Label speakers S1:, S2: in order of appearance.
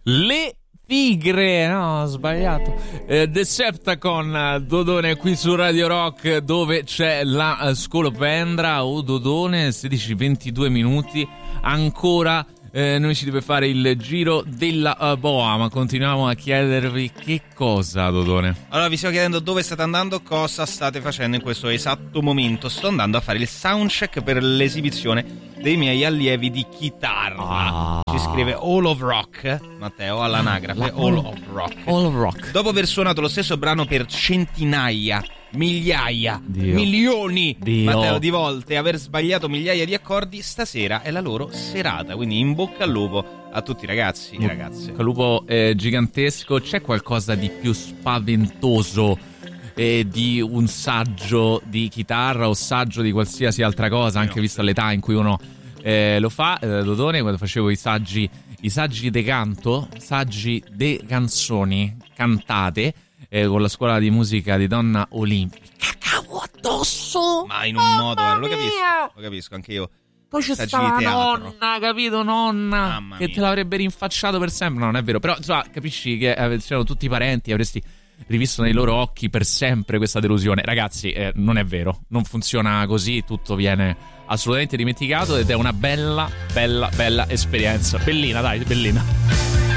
S1: Le tigre, no, ho sbagliato. Decepticon, Dodone qui su Radio Rock, dove c'è la scolopendra. Dodone, 16:22 minuti. Ancora noi ci deve fare il giro della boa, ma continuiamo a chiedervi che cosa, Dodone.
S2: Allora vi stiamo chiedendo dove state andando, cosa state facendo in questo esatto momento. Sto andando a fare il soundcheck per l'esibizione dei miei allievi di chitarra. Ci scrive All of Rock, Matteo, all'anagrafe All of Rock.
S1: All of Rock.
S2: Dopo aver suonato lo stesso brano per centinaia, migliaia,
S1: Dio.
S2: milioni,
S1: Dio.
S2: Matteo, di volte, aver sbagliato migliaia di accordi, stasera è la loro serata. Quindi in bocca al lupo a tutti i ragazzi e ragazze.
S1: Lupo gigantesco. C'è qualcosa di più spaventoso di un saggio di chitarra o saggio di qualsiasi altra cosa, anche visto l'età in cui uno lo fa? Dodone, quando facevo i saggi de canto, saggi de canzoni cantate con la scuola di musica di Donna Olimpica, cacavo addosso,
S2: Ma in un modo, lo capisco anche io.
S1: poi c'è
S2: saggi
S1: stata
S2: di
S1: la
S2: teatro.
S1: nonna, capito, nonna,
S2: Mamma
S1: che
S2: mia.
S1: te l'avrebbe rinfacciato per sempre. No, non è vero, però insomma capisci che c'erano tutti i parenti, avresti rivisto nei loro occhi per sempre questa delusione. Ragazzi, non è vero, non funziona così, tutto viene assolutamente dimenticato ed è una bella esperienza. Bellina, dai, bellina.